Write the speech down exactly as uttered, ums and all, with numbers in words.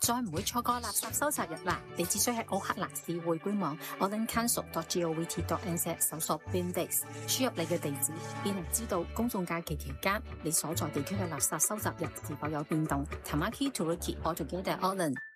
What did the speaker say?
再唔會錯過垃圾收集日啦！你只需喺奧克蘭市會官網 auckland council dot govt dot n z 搜索 bin days， 輸入你嘅地址，便能知道公眾假期期間你所在地區嘅垃圾收集日是否有變動。Tamaki Turiki Altogether Auckland。